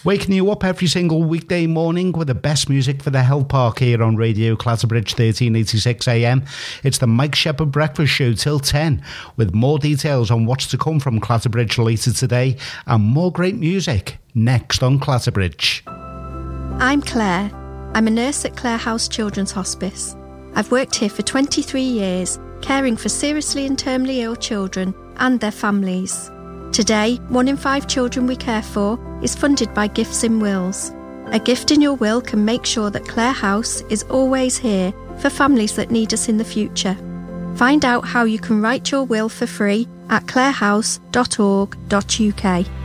Waking you up every single weekday morning with the best music for the Health Park here on Radio Clatterbridge 1386 AM. It's the Mike Shepherd Breakfast Show till 10, with more details on what's to come from Clatterbridge later today and more great music next on Clatterbridge. I'm Claire. I'm a nurse at Clare House Children's Hospice. I've worked here for 23 years, caring for seriously and terminally ill children and their families. Today, 1 in 5 children we care for is funded by Gifts in Wills. A gift in your will can make sure that Clare House is always here for families that need us in the future. Find out how you can write your will for free at clarehouse.org.uk.